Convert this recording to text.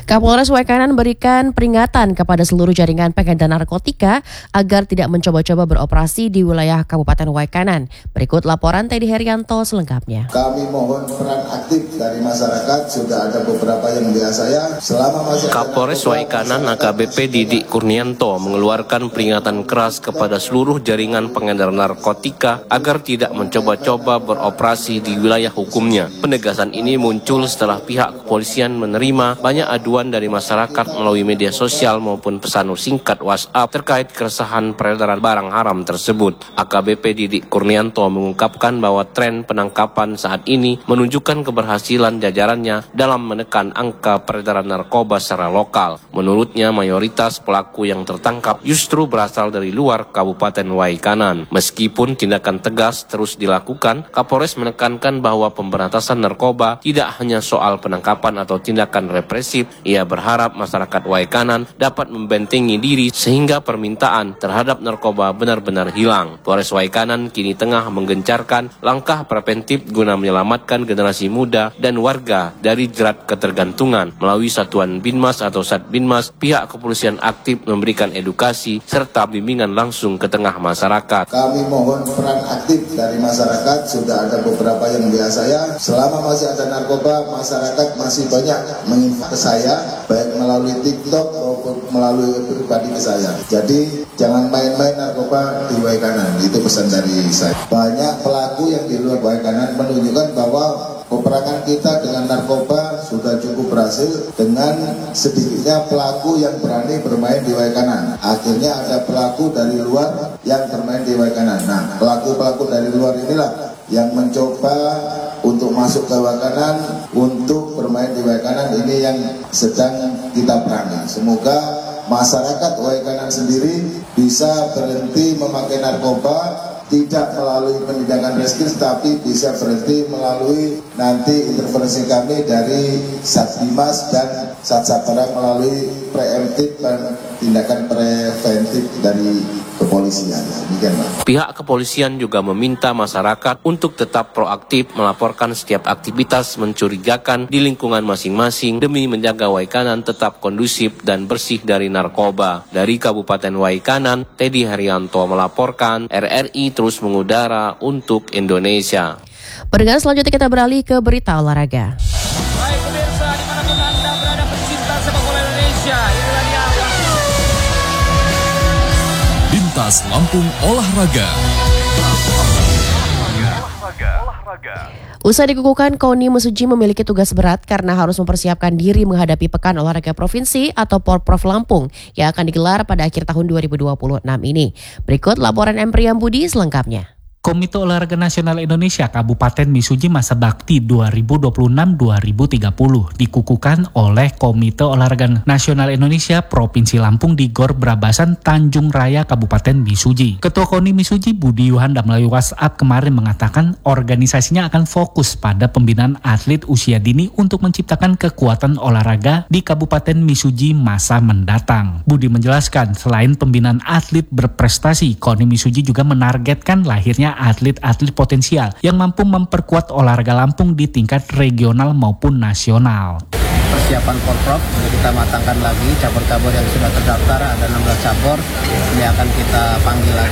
Kapolres Waikanan berikan peringatan kepada seluruh jaringan pengedar narkotika agar tidak mencoba-coba beroperasi di wilayah Kabupaten Waikanan. Berikut laporan Teddy Herianto selengkapnya. Kami mohon peran aktif dari masyarakat. Sudah ada beberapa yang biasa ya. Selama masih Kapolres Waikanan AKBP Didik Kurnianto mengeluarkan peringatan keras kepada seluruh jaringan pengedar narkotika agar tidak mencoba-coba beroperasi di wilayah hukumnya. Penegasan ini muncul setelah pihak kepolisian menerima banyak aduan dari masyarakat melalui media sosial maupun pesan singkat WhatsApp terkait keresahan peredaran barang haram tersebut. AKBP Didik Kurnianto mengungkapkan bahwa tren penangkapan saat ini menunjukkan keberhasilan jajarannya dalam menekan angka peredaran narkoba secara lokal. Menurutnya, mayoritas pelaku yang tertangkap justru berasal dari luar Kabupaten Waikanan. Meskipun tindakan tegas terus dilakukan, Kapolres menekankan bahwa pemberantasan narkoba tidak hanya soal penangkapan atau tindakan represif. Ia berharap masyarakat Waikanan dapat membentengi diri sehingga permintaan terhadap narkoba benar-benar hilang. Polres Waikanan kini tengah menggencarkan langkah preventif guna menyelamatkan generasi muda dan warga dari jerat ketergantungan. Melalui Satuan Binmas atau Satbinmas, pihak kepolisian aktif memberikan edukasi serta bimbingan langsung ke tengah masyarakat. Kami mohon peran aktif dari masyarakat. Sudah ada beberapa yang biasa ya. Selama masih ada narkoba, masyarakat masih banyak menginfo ke saya, baik melalui TikTok maupun melalui pribadi ke saya. Jadi jangan main-main narkoba di Waikanan, itu pesan dari saya. Banyak pelaku yang di luar Waikanan menunjukkan bahwa peperangan kita dengan narkoba sudah cukup berhasil dengan sedikitnya pelaku yang berani bermain di Waikanan. Akhirnya ada pelaku dari luar yang bermain di Waikanan. Nah, pelaku-pelaku dari luar inilah yang mencoba untuk masuk ke Waikanan, untuk bermain di Waikanan, ini yang sedang kita perangi. Semoga masyarakat Waikanan sendiri bisa berhenti memakai narkoba, tidak melalui penindakan reskrim, tapi bisa berhenti melalui nanti intervensi kami dari Satbimas dan Satsabara melalui preemptif dan tindakan preventif dari kepolisian. Demikian, Pak. Pihak kepolisian juga meminta masyarakat untuk tetap proaktif melaporkan setiap aktivitas mencurigakan di lingkungan masing-masing demi menjaga Waikanan tetap kondusif dan bersih dari narkoba. Dari Kabupaten Waikanan, Teddy Herianto melaporkan, RRI terus mengudara untuk Indonesia. Pendengar, selanjutnya kita beralih ke berita olahraga. Baik pemirsa, dimanapun Anda berada pecinta sepak bola Indonesia, inilah dia Lintas Lampung Olahraga. Usai dikukuhkan, Koni Mesuji memiliki tugas berat karena harus mempersiapkan diri menghadapi Pekan Olahraga Provinsi atau Porprov Lampung yang akan digelar pada akhir tahun 2026 ini. Berikut laporan M. Priyambudi selengkapnya. Komite Olahraga Nasional Indonesia Kabupaten Mesuji Masa Bakti 2026-2030 dikukuhkan oleh Komite Olahraga Nasional Indonesia Provinsi Lampung di Gor Brabasan, Tanjung Raya, Kabupaten Mesuji. Ketua KONI Mesuji Budi Yuhanda melalui WhatsApp kemarin mengatakan organisasinya akan fokus pada pembinaan atlet usia dini untuk menciptakan kekuatan olahraga di Kabupaten Mesuji masa mendatang. Budi menjelaskan selain pembinaan atlet berprestasi, KONI Mesuji juga menargetkan lahirnya atlet-atlet potensial yang mampu memperkuat olahraga Lampung di tingkat regional maupun nasional. Persiapan Porprov kita matangkan lagi, cabur-cabur yang sudah terdaftar ada 16 cabur, ini akan kita panggil lagi.